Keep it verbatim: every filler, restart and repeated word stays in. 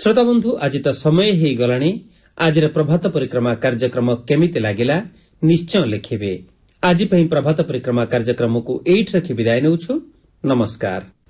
श्रोता बंधु आज तो समय हो गलानी। आज प्रभात परिक्रमा कार्यक्रम केमिति लागिला निश्चय लिखिबे। आज प्रभात परिक्रमा कार्यक्रम को एठ रखी विदाय नेउछु। नमस्कार।